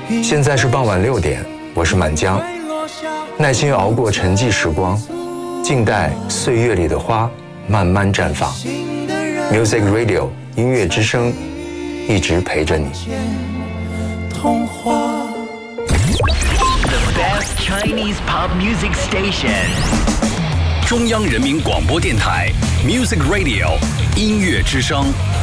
现在是傍晚6点，我是满江，耐心熬过沉寂时光，静待岁月里的花慢慢绽放。Music Radio 音乐之声，一直陪着你。 童话 The best Chinese pop music station. 中央人民广播电台 Music Radio 音乐之声。